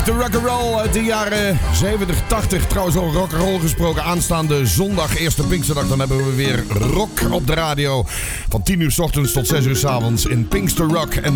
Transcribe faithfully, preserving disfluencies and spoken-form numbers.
echte rock'n'roll uit de jaren zeventig, tachtig. Trouwens, over rock'n'roll gesproken. Aanstaande zondag, eerste Pinksterdag, dan hebben we weer rock op de radio. Van tien uur 's ochtends tot zes uur 's avonds in Pinkster Rock. En